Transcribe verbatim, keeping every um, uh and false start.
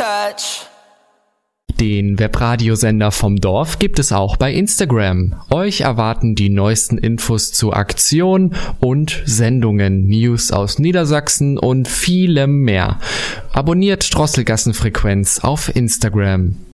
touch. Den Webradiosender vom Dorf gibt es auch bei Instagram. Euch erwarten die neuesten Infos zu Aktionen und Sendungen, News aus Niedersachsen und vielem mehr. Abonniert Drosselgassenfrequenz auf Instagram.